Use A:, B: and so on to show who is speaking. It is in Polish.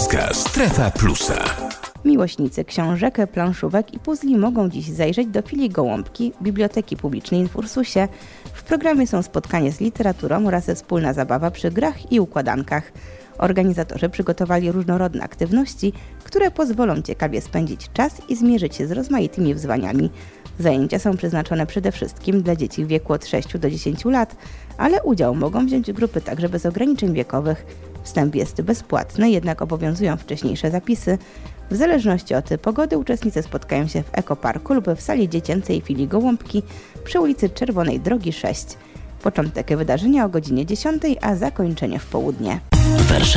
A: Polska Strefa Plusa.
B: Miłośnicy książek, planszówek i puzli mogą dziś zajrzeć do filii Gołąbki Biblioteki Publicznej w Ursusie. W programie są spotkanie z literaturą oraz wspólna zabawa przy grach i układankach. Organizatorzy przygotowali różnorodne aktywności, które pozwolą ciekawie spędzić czas i zmierzyć się z rozmaitymi wyzwaniami. Zajęcia są przeznaczone przede wszystkim dla dzieci w wieku od 6 do 10 lat, ale udział mogą wziąć grupy także bez ograniczeń wiekowych. Wstęp jest bezpłatny, jednak obowiązują wcześniejsze zapisy. W zależności od pogody uczestnicy spotkają się w Ekoparku lub w sali dziecięcej filii Gołąbki przy ulicy Czerwonej Drogi 6. Początek wydarzenia o godzinie 10, a zakończenie w południe.
C: Warszawa.